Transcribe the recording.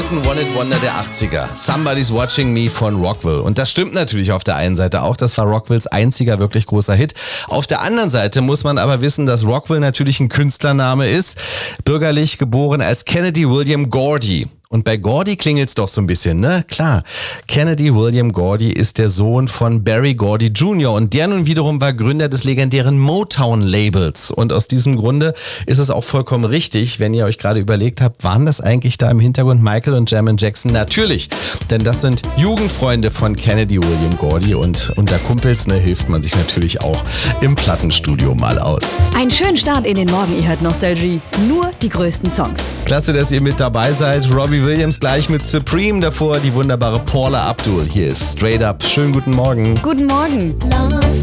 One-Hit Wonder der 80er. Somebody's Watching Me von Rockwell. Und das stimmt natürlich auf der einen Seite auch. Das war Rockwells einziger wirklich großer Hit. Auf der anderen Seite muss man aber wissen, dass Rockwell natürlich ein Künstlername ist. Bürgerlich geboren als Kennedy William Gordy. Und bei Gordy klingelt's doch so ein bisschen, ne? Klar, Kennedy William Gordy ist der Sohn von Berry Gordy Jr. und der nun wiederum war Gründer des legendären Motown-Labels. Und aus diesem Grunde ist es auch vollkommen richtig, wenn ihr euch gerade überlegt habt, waren das eigentlich da im Hintergrund Michael und Jamin Jackson? Natürlich, denn das sind Jugendfreunde von Kennedy William Gordy und unter Kumpels, ne, hilft man sich natürlich auch im Plattenstudio mal aus. Einen schönen Start in den Morgen, ihr hört Nostalgie. Nur die größten Songs. Klasse, dass ihr mit dabei seid. Robbie Williams gleich mit Supreme, davor die wunderbare Paula Abdul. Hier ist Straight Up. Schönen guten Morgen. Guten Morgen.